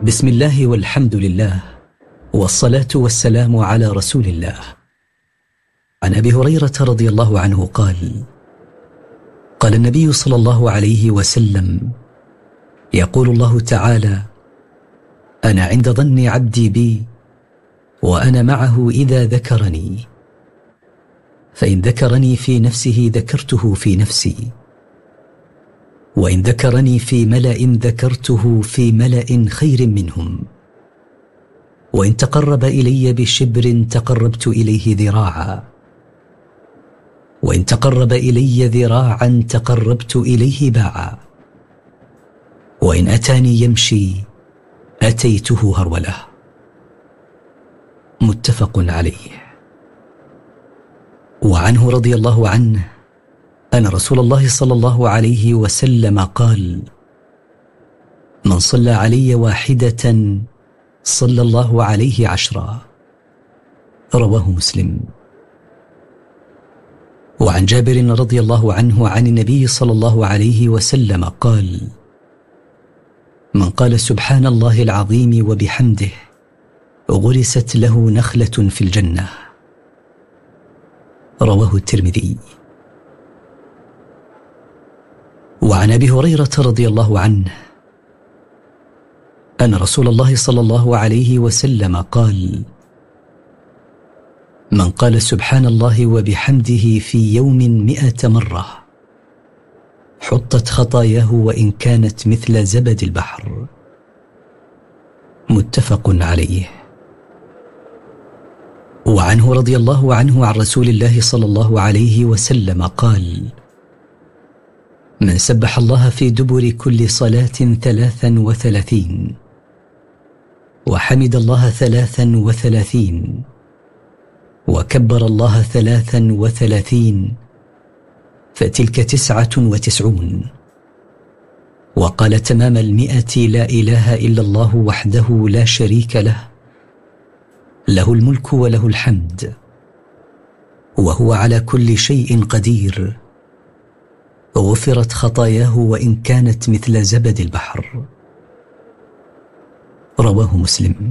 بسم الله والحمد لله، والصلاة والسلام على رسول الله. عن أبي هريرة رضي الله عنه قال: قال النبي صلى الله عليه وسلم: يقول الله تعالى: أنا عند ظن عبدي بي، وأنا معه إذا ذكرني، فإن ذكرني في نفسه ذكرته في نفسي، وإن ذكرني في ملأ ذكرته في ملأ خير منهم، وإن تقرب إلي بشبر تقربت إليه ذراعا، وإن تقرب إلي ذراعا تقربت إليه باعا، وإن أتاني يمشي أتيته هرولة. متفق عليه. وعنه رضي الله عنه أن رسول الله صلى الله عليه وسلم قال: من صلى علي واحدة صلى الله عليه 10. رواه مسلم. وعن جابر رضي الله عنه عن النبي صلى الله عليه وسلم قال: من قال سبحان الله العظيم وبحمده غرست له نخلة في الجنة. رواه الترمذي. وعن أبي هريرة رضي الله عنه أن رسول الله صلى الله عليه وسلم قال: من قال سبحان الله وبحمده في يوم 100 مرة حطت خطاياه وإن كانت مثل زبد البحر. متفق عليه. وعنه رضي الله عنه عن رسول الله صلى الله عليه وسلم قال: من سبح الله في دبر كل صلاة 33 وحمد الله 33 وكبر الله 33 فتلك 99، وقال تمام 100: لا إله إلا الله وحده لا شريك له، له الملك وله الحمد وهو على كل شيء قدير، غفرت خطاياه وإن كانت مثل زبد البحر. رواه مسلم.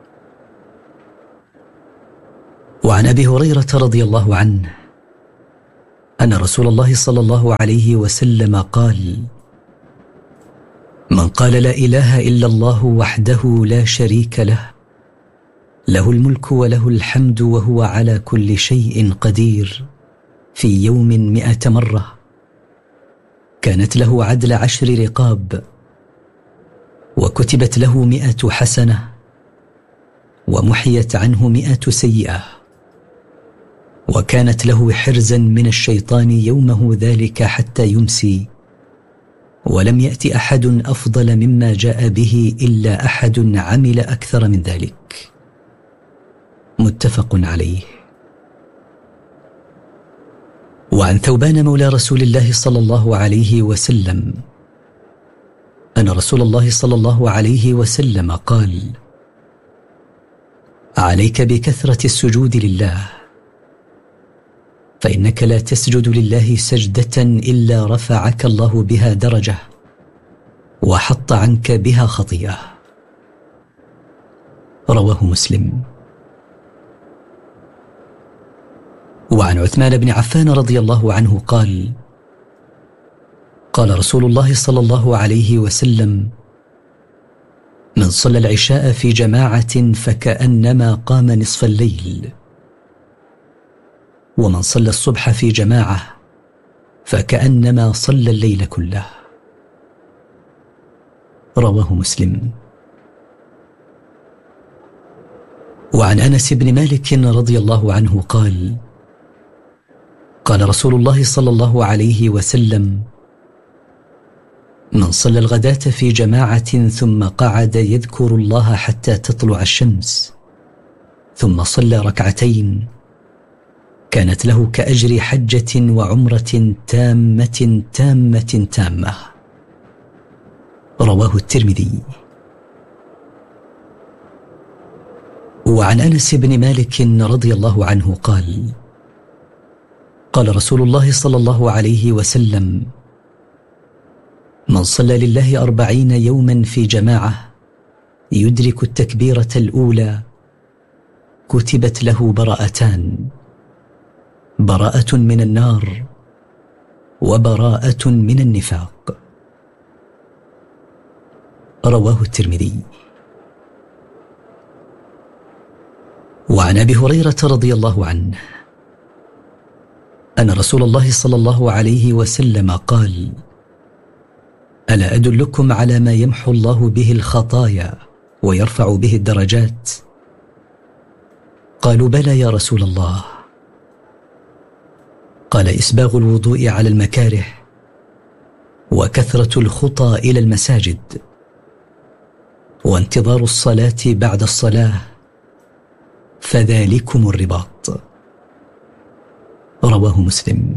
وعن أبي هريرة رضي الله عنه أن رسول الله صلى الله عليه وسلم قال: من قال لا إله إلا الله وحده لا شريك له، له الملك وله الحمد وهو على كل شيء قدير، في يوم 100 مرة كانت له عدل 10 رقاب، وكتبت له 100 حسنة، ومحيت عنه 100 سيئة، وكانت له حرزا من الشيطان يومه ذلك حتى يمسي، ولم يأت أحد أفضل مما جاء به إلا أحد عمل أكثر من ذلك. متفق عليه. وعن ثوبان مولى رسول الله صلى الله عليه وسلم أن رسول الله صلى الله عليه وسلم قال: عليك بكثرة السجود لله، فإنك لا تسجد لله سجدة إلا رفعك الله بها درجة وحط عنك بها خطيئة. رواه مسلم. وعن عثمان بن عفان رضي الله عنه قال: قال رسول الله صلى الله عليه وسلم: من صلى العشاء في جماعة فكأنما قام نصف الليل، ومن صلى الصبح في جماعة فكأنما صلى الليل كله. رواه مسلم. وعن أنس بن مالك رضي الله عنه قال: قال رسول الله صلى الله عليه وسلم: من صلى الغداة في جماعة ثم قعد يذكر الله حتى تطلع الشمس ثم صلى ركعتين كانت له كأجر حجة وعمرة تامة تامة تامة. رواه الترمذي. وعن أنس بن مالك رضي الله عنه قال: قال رسول الله صلى الله عليه وسلم: من صلى لله 40 يوما في جماعة يدرك التكبيرة الأولى كتبت له براءتان: براءة من النار وبراءة من النفاق. رواه الترمذي. وعن أبي هريرة رضي الله عنه أن رسول الله صلى الله عليه وسلم قال: ألا أدلكم على ما يمحو الله به الخطايا ويرفع به الدرجات؟ قالوا: بلى يا رسول الله. قال: إسباغ الوضوء على المكاره، وكثرة الخطى إلى المساجد، وانتظار الصلاة بعد الصلاة، فذلكم الرباط. رواه مسلم.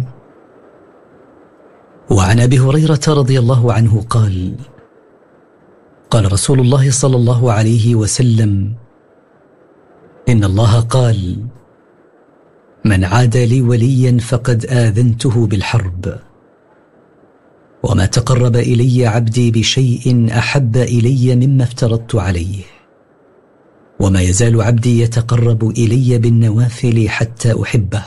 وعن أبي هريرة رضي الله عنه قال: قال رسول الله صلى الله عليه وسلم: إن الله قال: من عادى لي وليا فقد آذنته بالحرب. وما تقرب إلي عبدي بشيء أحب إلي مما افترضت عليه، وما يزال عبدي يتقرب إلي بالنوافل حتى أحبه،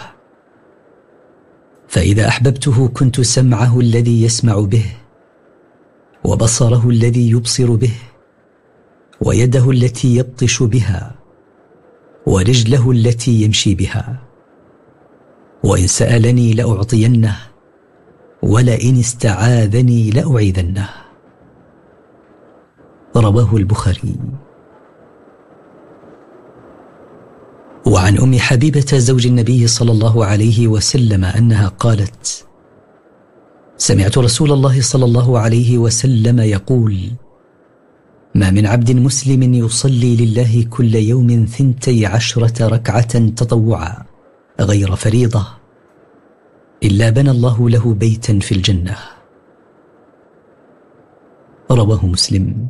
فإذا أحببته كنت سمعه الذي يسمع به، وبصره الذي يبصر به، ويده التي يبطش بها، ورجله التي يمشي بها. وإن سألني لأعطينه، ولئن استعاذني لأعيذنه. رواه البخاري. وعن أم حبيبة زوج النبي صلى الله عليه وسلم أنها قالت: سمعت رسول الله صلى الله عليه وسلم يقول: ما من عبد مسلم يصلي لله كل يوم 12 ركعة تطوعا غير فريضة إلا بنى الله له بيتا في الجنة. رواه مسلم.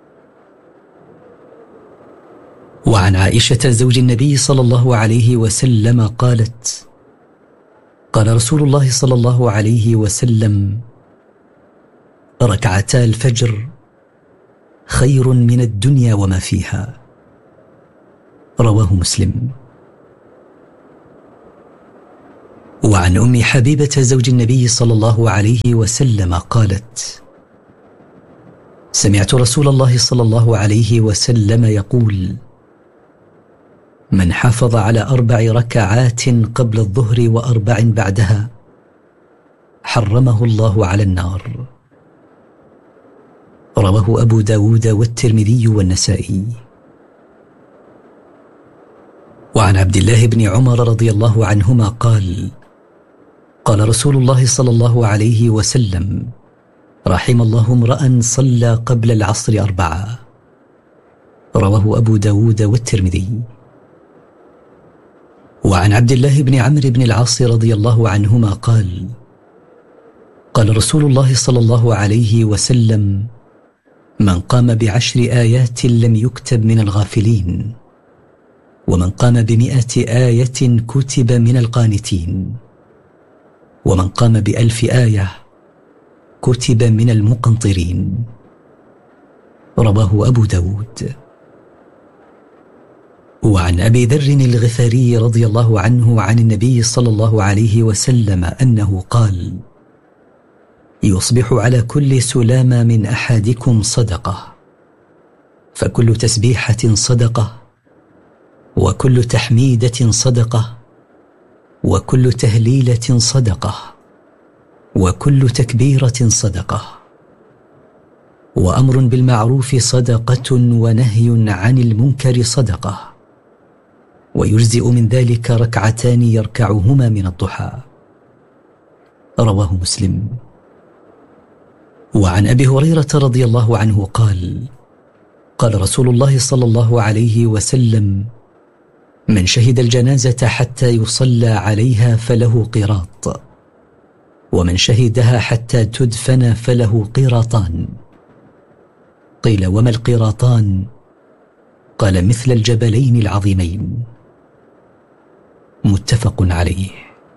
وعن عائشة زوج النبي صلى الله عليه وسلم قالت: قال رسول الله صلى الله عليه وسلم: ركعتا الفجر خير من الدنيا وما فيها. رواه مسلم. وعن أم حبيبة زوج النبي صلى الله عليه وسلم قالت: سمعت رسول الله صلى الله عليه وسلم يقول: من حافظ على 4 ركعات قبل الظهر و4 بعدها حرمه الله على النار. رواه أبو داود والترمذي والنسائي. وعن عبد الله بن عمر رضي الله عنهما قال: قال رسول الله صلى الله عليه وسلم: رحم الله امرأ صلى قبل العصر 4. رواه أبو داود والترمذي. وعن عبد الله بن عمرو بن العاص رضي الله عنهما قال: قال رسول الله صلى الله عليه وسلم: من قام ب10 آيات لم يكتب من الغافلين، ومن قام ب100 آية كتب من القانتين، ومن قام ب1000 آية كتب من المقنطرين. رواه أبو داود. وعن أبي ذر الغفاري رضي الله عنه عن النبي صلى الله عليه وسلم أنه قال: يصبح على كل سلامة من أحدكم صدقة، فكل تسبيحة صدقة، وكل تحميدة صدقة، وكل تهليلة صدقة، وكل تكبيرة صدقة، وأمر بالمعروف صدقة، ونهي عن المنكر صدقة، ويجزئ من ذلك 2 يركعهما من الضحى. رواه مسلم. وعن أبي هريرة رضي الله عنه قال: قال رسول الله صلى الله عليه وسلم: من شهد الجنازة حتى يصلى عليها فله قيراط، ومن شهدها حتى تدفن فله قيراطان. قيل: وما القيراطان؟ قال: مثل الجبلين العظيمين. متفق عليه.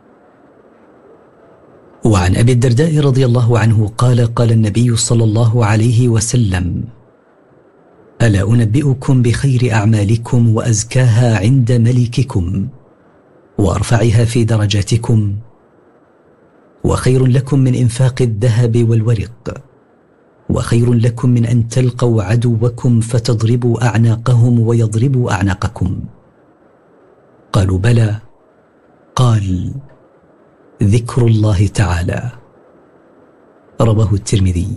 وعن أبي الدرداء رضي الله عنه قال: قال النبي صلى الله عليه وسلم: ألا أنبئكم بخير أعمالكم وأزكاها عند ملككم وأرفعها في درجاتكم، وخير لكم من إنفاق الذهب والورق، وخير لكم من أن تلقوا عدوكم فتضربوا أعناقهم ويضربوا أعناقكم؟ قالوا بلى. قال: ذكر الله تعالى. رواه الترمذي.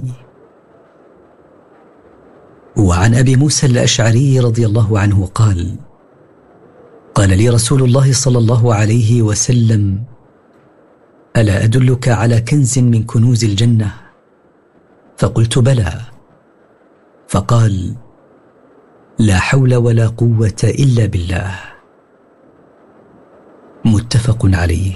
وعن أبي موسى الأشعري رضي الله عنه قال: قال لي رسول الله صلى الله عليه وسلم: ألا أدلك على كنز من كنوز الجنة؟ فقلت بلى. فقال: لا حول ولا قوة إلا بالله. متفق عليه.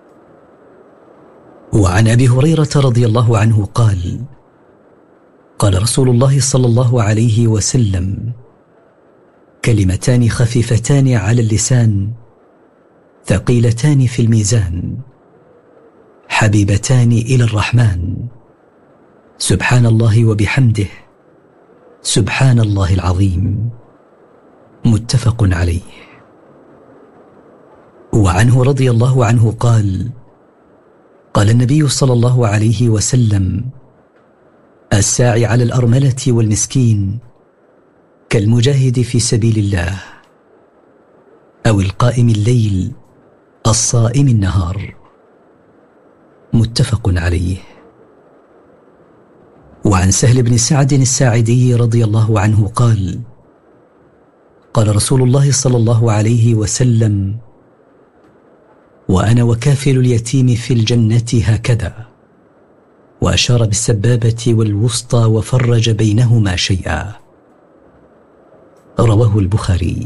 وعن أبي هريرة رضي الله عنه قال: قال رسول الله صلى الله عليه وسلم: كلمتان خفيفتان على اللسان ثقيلتان في الميزان حبيبتان إلى الرحمن، سبحان الله وبحمده، سبحان الله العظيم. متفق عليه. وعنه رضي الله عنه قال: قال النبي صلى الله عليه وسلم: الساعي على الأرملة والمسكين كالمجاهد في سبيل الله، أو القائم الليل الصائم النهار. متفق عليه. وعن سهل بن سعد الساعدي رضي الله عنه قال: قال رسول الله صلى الله عليه وسلم: وأنا وكافل اليتيم في الجنة هكذا، وأشار بالسبابة والوسطى وفرج بينهما شيئا. رواه البخاري.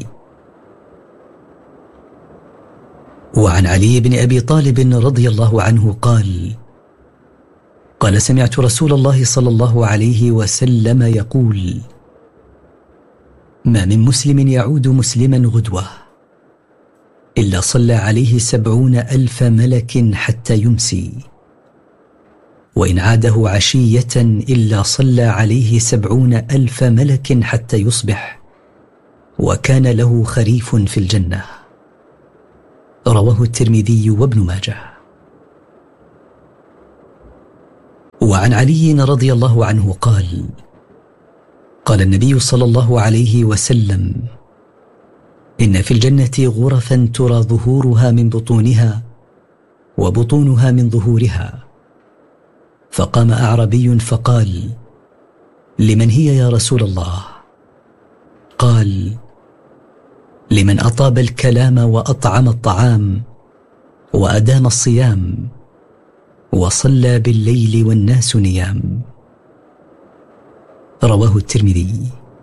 وعن علي بن أبي طالب رضي الله عنه قال: قال سمعت رسول الله صلى الله عليه وسلم يقول: ما من مسلم يعود مسلما غدوة إلا صلى عليه 70,000 ملك حتى يمسي، وإن عاده عشية إلا صلى عليه 70,000 ملك حتى يصبح، وكان له خريف في الجنة. رواه الترمذي وابن ماجه. وعن علي رضي الله عنه قال: قال النبي صلى الله عليه وسلم: إن في الجنة غرفا ترى ظهورها من بطونها وبطونها من ظهورها. فقام أعربي فقال: لمن هي يا رسول الله؟ قال: لمن أطاب الكلام وأطعم الطعام وأدام الصيام وصلى بالليل والناس نيام. رواه الترمذي.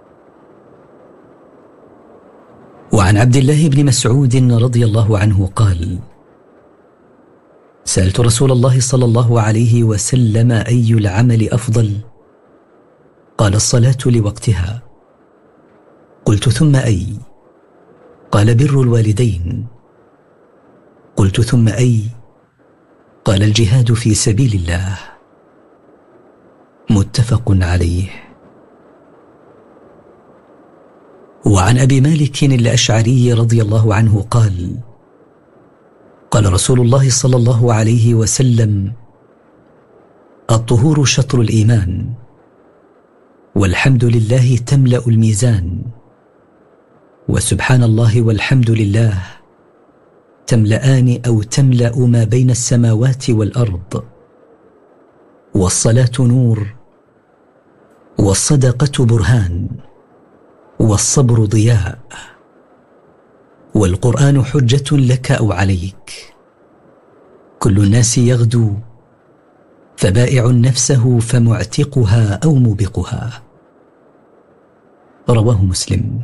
وعن عبد الله بن مسعود رضي الله عنه قال: سألت رسول الله صلى الله عليه وسلم: أي العمل أفضل؟ قال: الصلاة لوقتها. قلت: ثم أي؟ قال: بر الوالدين. قلت: ثم أي؟ قال: الجهاد في سبيل الله. متفق عليه. وعن أبي مالك الأشعري رضي الله عنه قال: قال رسول الله صلى الله عليه وسلم: الطهور شطر الإيمان، والحمد لله تملأ الميزان، وسبحان الله والحمد لله تملأان أو تملأ ما بين السماوات والأرض، والصلاة نور، والصدقة برهان، والصبر ضياء، والقرآن حجة لك أو عليك. كل الناس يغدو، فبائع نفسه فمعتقها أو موبقها. رواه مسلم.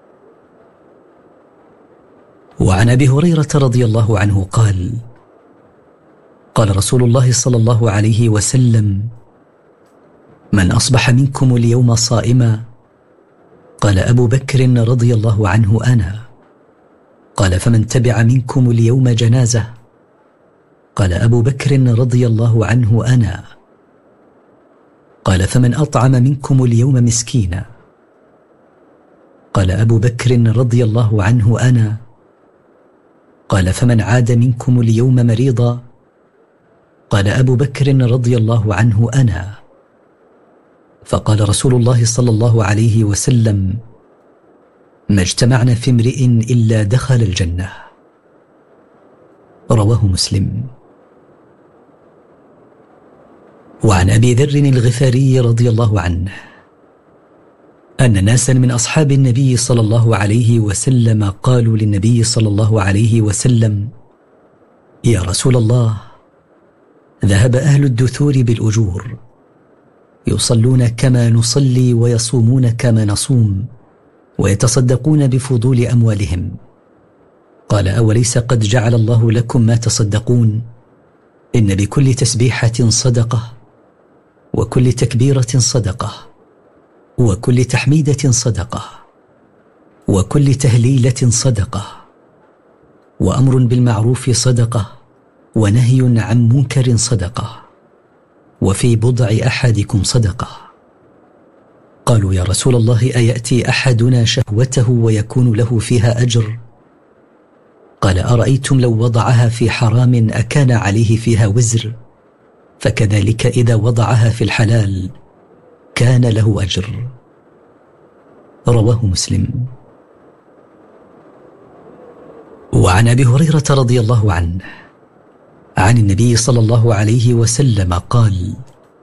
وعن أبي هريرة رضي الله عنه قال: قال رسول الله صلى الله عليه وسلم: من أصبح منكم اليوم صائما؟ قال أبو بكر رضي الله عنه: أنا. قال: فمن تبع منكم اليوم جنازة؟ قال أبو بكر رضي الله عنه: أنا. قال: فمن أطعم منكم اليوم مسكينا؟ قال أبو بكر رضي الله عنه: أنا. قال: فمن عاد منكم اليوم مريضا؟ قال أبو بكر رضي الله عنه: أنا. فقال رسول الله صلى الله عليه وسلم: ما اجتمعنا في امرئ إلا دخل الجنة. رواه مسلم. وعن أبي ذر الغفاري رضي الله عنه أن ناسا من أصحاب النبي صلى الله عليه وسلم قالوا للنبي صلى الله عليه وسلم: يا رسول الله، ذهب أهل الدثور بالأجور، يصلون كما نصلي ويصومون كما نصوم ويتصدقون بفضول أموالهم. قال: أوليس قد جعل الله لكم ما تصدقون؟ إن بكل تسبيحة صدقة، وكل تكبيرة صدقة، وكل تحميدة صدقة، وكل تهليلة صدقة، وأمر بالمعروف صدقة، ونهي عن منكر صدقة، وفي بضع أحدكم صدقة. قالوا: يا رسول الله، أيأتي أحدنا شهوته ويكون له فيها أجر؟ قال: أرأيتم لو وضعها في حرام أكان عليه فيها وزر؟ فكذلك إذا وضعها في الحلال كان له أجر. رواه مسلم. وعن أبي هريرة رضي الله عنه عن النبي صلى الله عليه وسلم قال: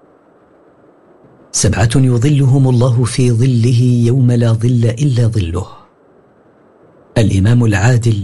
7 يظلهم الله في ظله يوم لا ظل إلا ظله: الإمام العادل،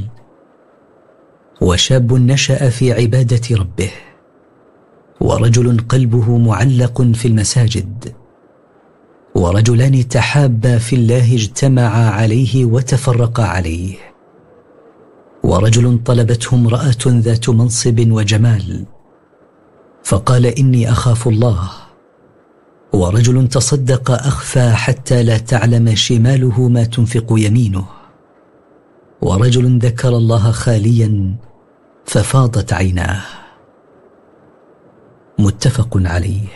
وشاب نشأ في عبادة ربه، ورجل قلبه معلق في المساجد، ورجلان تحابا في الله اجتمعا عليه وتفرقا عليه، ورجل طلبته امرأة ذات منصب وجمال فقال: إني أخاف الله، ورجل تصدق أخفى حتى لا تعلم شماله ما تنفق يمينه، ورجل ذكر الله خاليا ففاضت عيناه. متفق عليه.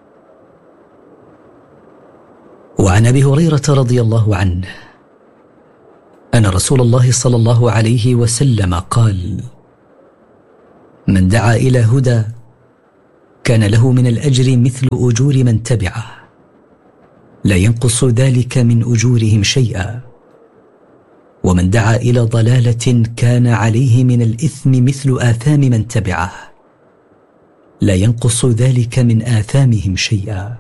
وعن أبي هريرة رضي الله عنه أن رسول الله صلى الله عليه وسلم قال: من دعا إلى هدى كان له من الأجر مثل أجور من تبعه، لا ينقص ذلك من أجورهم شيئا، ومن دعا إلى ضلالة كان عليه من الإثم مثل آثام من تبعه، لا ينقص ذلك من آثامهم شيئا.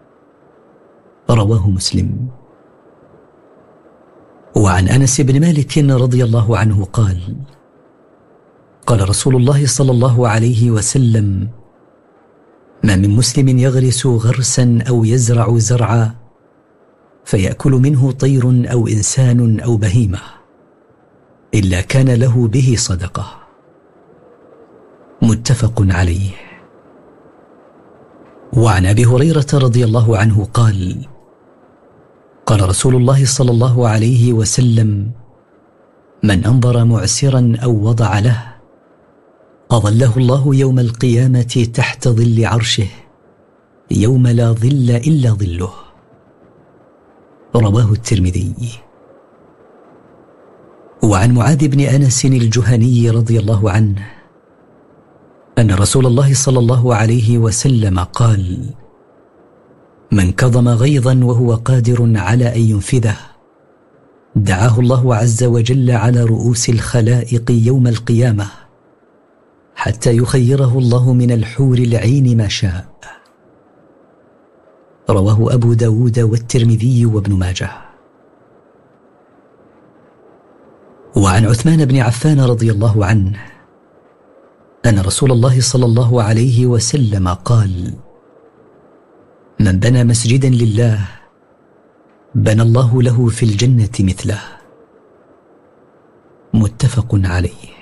رواه مسلم. وعن أنس بن مالك رضي الله عنه قال: قال رسول الله صلى الله عليه وسلم: ما من مسلم يغرس غرسا أو يزرع زرعا فيأكل منه طير أو إنسان أو بهيمة إلا كان له به صدقة. متفق عليه. وعن أبي هريرة رضي الله عنه قال: قال رسول الله صلى الله عليه وسلم: من أنظر معسرا أو وضع له أظله الله يوم القيامة تحت ظل عرشه يوم لا ظل إلا ظله. رواه الترمذي. وعن معاذ بن أنس الجهني رضي الله عنه أن رسول الله صلى الله عليه وسلم قال: من كظم غيظا وهو قادر على أن ينفذه دعاه الله عز وجل على رؤوس الخلائق يوم القيامة حتى يخيره الله من الحور العين ما شاء. رواه أبو داود والترمذي وابن ماجه. وعن عثمان بن عفان رضي الله عنه أن رسول الله صلى الله عليه وسلم قال: من بنى مسجدا لله بنى الله له في الجنة مثله. متفق عليه.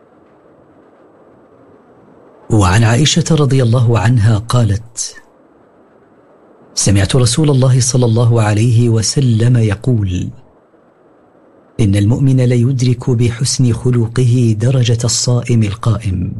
وعن عائشة رضي الله عنها قالت: سمعت رسول الله صلى الله عليه وسلم يقول: إن المؤمن ليدرك بحسن خلقه درجة الصائم القائم.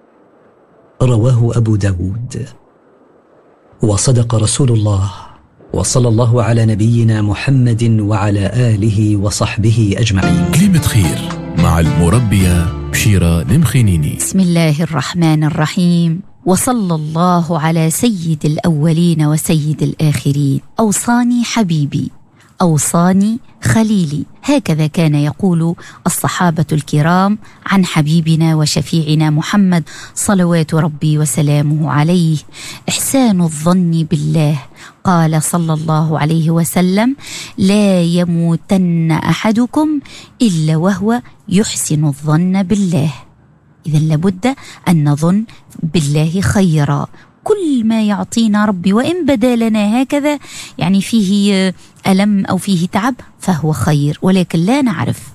رواه أبو داود. وصدق رسول الله وصلى الله على نبينا محمد وعلى آله وصحبه أجمعين. كلمة خير مع المربية بشيرة المخينيني. بسم الله الرحمن الرحيم، وصلى الله على سيد الأولين وسيد الآخرين. أوصاني حبيبي، أوصاني خليلي، هكذا كان يقول الصحابة الكرام عن حبيبنا وشفيعنا محمد صلوات ربي وسلامه عليه. إحسان الظن بالله، قال صلى الله عليه وسلم: لا يموتن أحدكم إلا وهو يحسن الظن بالله. إذن لابد أن نظن بالله خيرا. كل ما يعطينا ربي وإن بدا لنا هكذا يعني فيه ألم أو فيه تعب فهو خير، ولكن لا نعرف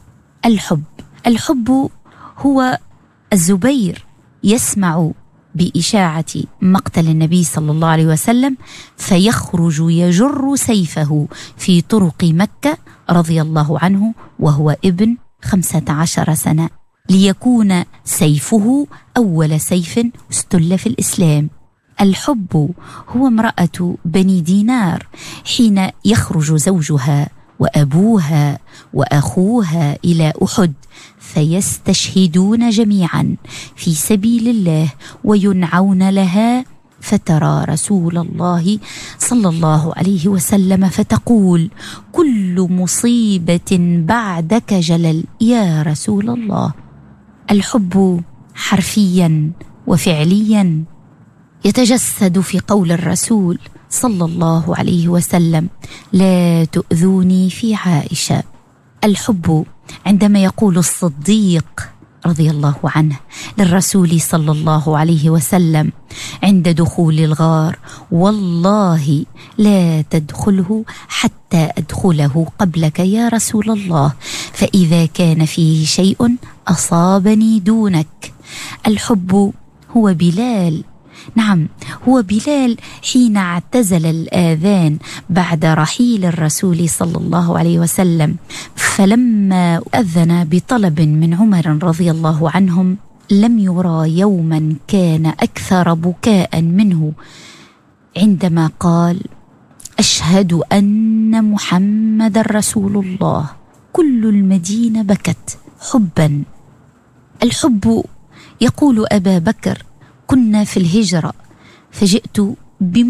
الحب هو الزبير يسمع بإشاعة مقتل النبي صلى الله عليه وسلم فيخرج يجر سيفه في طرق مكة رضي الله عنه وهو ابن 15 سنة ليكون سيفه أول سيف استل في الإسلام. الحب هو امرأة بني دينار حين يخرج زوجها وأبوها وأخوها إلى أحد فيستشهدون جميعا في سبيل الله وينعون لها، فترى رسول الله صلى الله عليه وسلم فتقول: كل مصيبة بعدك جلل يا رسول الله. الحب حرفيا وفعليا يتجسد في قول الرسول صلى الله عليه وسلم: لا تؤذوني في عائشة. الحب عندما يقول الصديق رضي الله عنه للرسول صلى الله عليه وسلم عند دخول الغار: والله لا تدخله حتى أدخله قبلك يا رسول الله، فإذا كان فيه شيء أصابني دونك. الحب هو بلال، نعم هو بلال حين اعتزل الآذان بعد رحيل الرسول صلى الله عليه وسلم، فلما أذن بطلب من عمر رضي الله عنهم لم يرى يوما كان أكثر بكاء منه عندما قال: أشهد أن محمد رسول الله. كل المدينة بكت حبا. الحب يقول أبا بكر: كنا في الهجرة فجئت